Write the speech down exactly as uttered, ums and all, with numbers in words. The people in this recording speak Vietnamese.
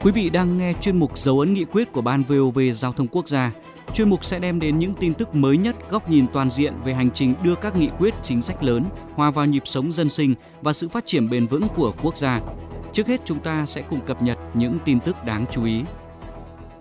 Quý vị đang nghe chuyên mục Dấu ấn nghị quyết của Ban vê o vê Giao thông Quốc gia. Chuyên mục sẽ đem đến những tin tức mới nhất, góc nhìn toàn diện về hành trình đưa các nghị quyết chính sách lớn hòa vào nhịp sống dân sinh và sự phát triển bền vững của quốc gia. Trước hết chúng ta sẽ cùng cập nhật những tin tức đáng chú ý.